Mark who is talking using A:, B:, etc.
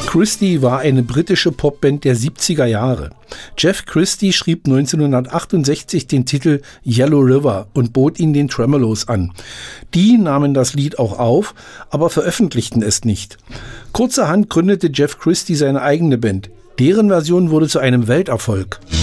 A: Christie war eine britische Popband der 70er Jahre. Jeff Christie schrieb 1968 den Titel Yellow River und bot ihn den Tremeloes an. Die nahmen das Lied auch auf, aber veröffentlichten es nicht. Kurzerhand gründete Jeff Christie seine eigene Band. Deren Version wurde zu einem Welterfolg.